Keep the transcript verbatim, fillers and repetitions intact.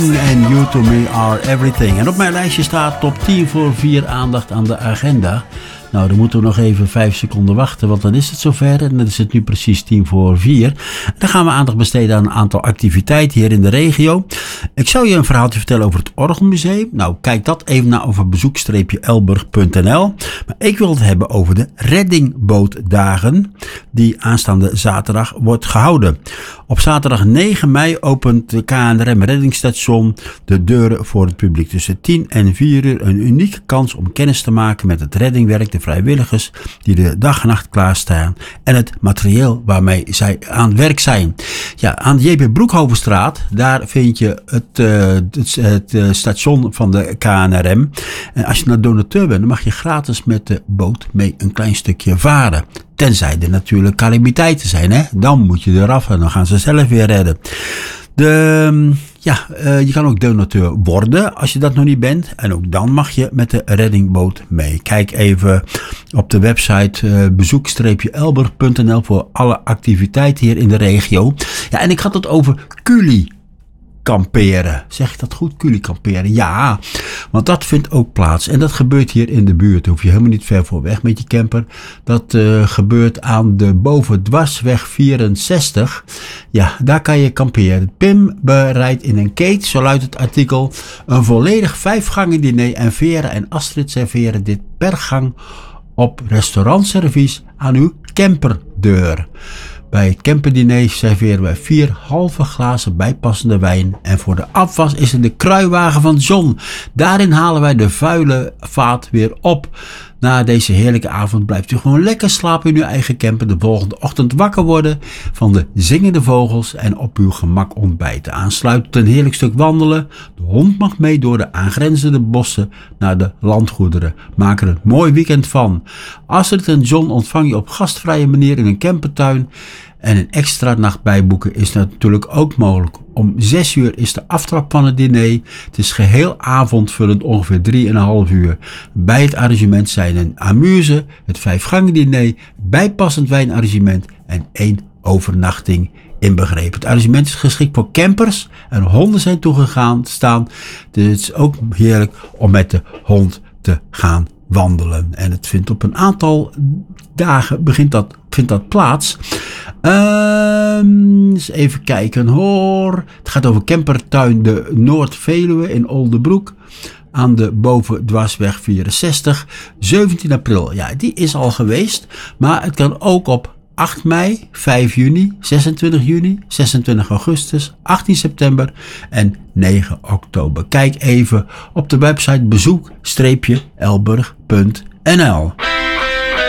En You To Me Are Everything. En op mijn lijstje staat op tien voor vier aandacht aan de agenda. Nou, dan moeten we nog even vijf seconden wachten, want dan is het zover. En dan is het nu precies tien voor vier. Dan gaan we aandacht besteden aan een aantal activiteiten hier in de regio. Ik zou je een verhaaltje vertellen over het Orgelmuseum. Nou, kijk dat even naar over bezoek elburg punt n l. Maar ik wil het hebben over de Reddingbootdagen, die aanstaande zaterdag wordt gehouden. Op zaterdag negen mei opent de K N R M Reddingsstation de deuren voor het publiek. Tussen tien en vier uur een unieke kans om kennis te maken met het reddingwerk, de vrijwilligers die de dag en nacht klaarstaan en het materieel waarmee zij aan het werk zijn. Ja, aan de J P Broekhovenstraat, daar vind je het, uh, het, het uh, station van de K N R M. En als je naar donateur bent, dan mag je gratis met de boot mee een klein stukje varen. Tenzij er natuurlijk calamiteiten zijn, hè? Dan moet je eraf en dan gaan ze zelf weer redden. De, ja, uh, je kan ook donateur worden als je dat nog niet bent. En ook dan mag je met de reddingboot mee. Kijk even op de website uh, bezoek elburg punt n l voor alle activiteiten hier in de regio. Ja, en ik had het over Culi kamperen. Zeg ik dat goed? Culi kamperen. Ja, want dat vindt ook plaats. En dat gebeurt hier in de buurt. Daar hoef je helemaal niet ver voor weg met je camper. Dat uh, gebeurt aan de Bovendwarsweg vierenzestig. Ja, daar kan je kamperen. Pim bereidt in een keet, zo luidt het artikel, een volledig vijfgangen diner en Vera en Astrid serveren dit per gang op restaurantservies aan uw camperdeur. Bij het camperdiner serveren wij vier halve glazen bijpassende wijn. En voor de afwas is er de kruiwagen van John. Daarin halen wij de vuile vaat weer op. Na deze heerlijke avond blijft u gewoon lekker slapen in uw eigen camper. De volgende ochtend wakker worden van de zingende vogels en op uw gemak ontbijten. Aansluitend een heerlijk stuk wandelen. De hond mag mee door de aangrenzende bossen naar de landgoederen. Maak er een mooi weekend van. Astrid en John ontvang je op gastvrije manier in een campertuin. En een extra nacht bijboeken is natuurlijk ook mogelijk. Om zes uur is de aftrap van het diner. Het is geheel avondvullend, ongeveer drie en een half uur. Bij het arrangement zijn een amuse, het vijfgangen diner, bijpassend wijnarrangement en één overnachting inbegrepen. Het arrangement is geschikt voor campers en honden zijn toegegaan staan. Dus het is ook heerlijk om met de hond te gaan wandelen. En het vindt op een aantal dagen begint dat, vindt dat plaats. Um, eens even kijken hoor. Het gaat over campertuin de Noord-Veluwe in Oldebroek. Aan de Bovendwarsweg vierenzestig. zeventien april. Ja, die is al geweest. Maar het kan ook op acht mei, vijf juni, zesentwintig juni, zesentwintig augustus, achttien september en negen oktober. Kijk even op de website bezoek elburg punt n l.